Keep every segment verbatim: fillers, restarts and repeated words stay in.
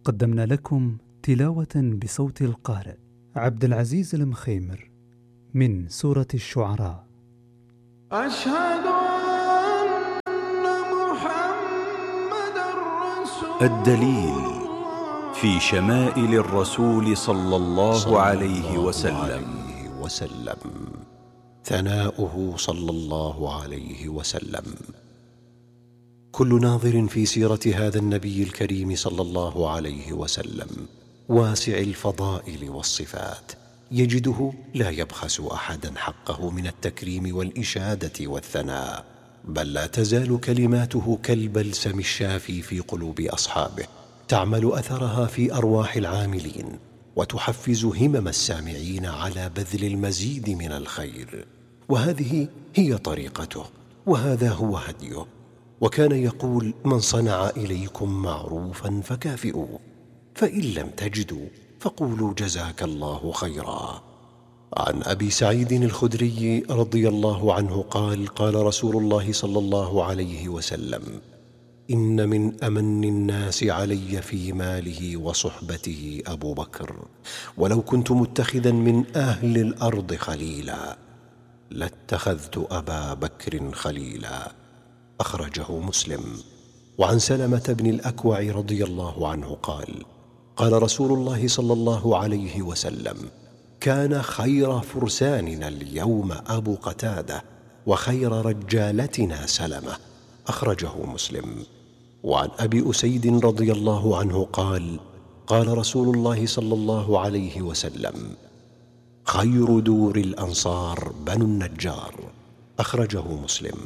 قدمنا لكم تلاوة بصوت القارئ عبد العزيز المخيمر من سورة الشعراء. أشهد أن محمدًا رسول الدليل في شمائل الرسول صلى الله عليه وسلم. وسلم ثناؤه صلى الله عليه وسلم. كل ناظر في سيرة هذا النبي الكريم صلى الله عليه وسلم واسع الفضائل والصفات يجده لا يبخس أحدا حقه من التكريم والإشادة والثناء، بل لا تزال كلماته كالبلسم الشافي في قلوب أصحابه، تعمل أثرها في أرواح العاملين وتحفز همم السامعين على بذل المزيد من الخير. وهذه هي طريقته وهذا هو هديه. وكان يقول: من صنع إليكم معروفا فكافئوه، فإن لم تجدوا فقولوا جزاك الله خيرا. عن أبي سعيد الخدري رضي الله عنه قال: قال رسول الله صلى الله عليه وسلم: إن من أمن الناس علي في ماله وصحبته أبو بكر، ولو كنت متخذا من أهل الأرض خليلا لاتخذت أبا بكر خليلا. أخرجه مسلم. وعن سلمة بن الأكوع رضي الله عنه قال: قال رسول الله صلى الله عليه وسلم: كان خير فرساننا اليوم أبو قتادة، وخير رجالتنا سلمة. أخرجه مسلم. وعن أبي أسيد رضي الله عنه قال: قال رسول الله صلى الله عليه وسلم: خير دور الأنصار بنو النجار. أخرجه مسلم.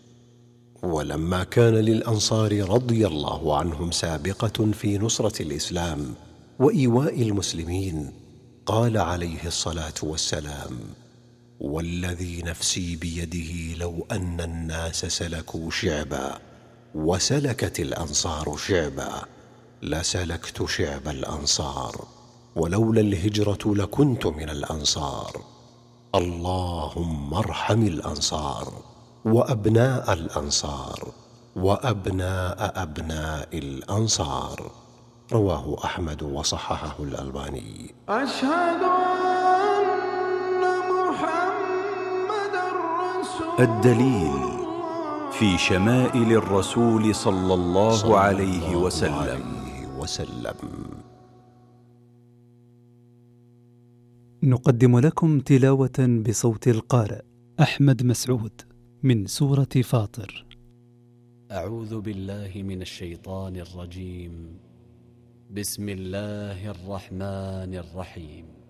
ولما كان للأنصار رضي الله عنهم سابقة في نصرة الإسلام وإيواء المسلمين، قال عليه الصلاة والسلام: والذي نفسي بيده لو أن الناس سلكوا شعبا وسلكت الأنصار شعبا لسلكت شعب الأنصار، ولولا الهجرة لكنت من الأنصار. اللهم ارحم الأنصار وأبناء الأنصار وأبناء أبناء الأنصار. رواه أحمد وصححه الألباني. أشهد أن محمدًا رسول الدليل في شمائل الرسول صلى الله عليه وسلم. وسلم. نقدم لكم تلاوة بصوت القارئ أحمد مسعود من سورة فاطر. أعوذ بالله من الشيطان الرجيم. بسم الله الرحمن الرحيم.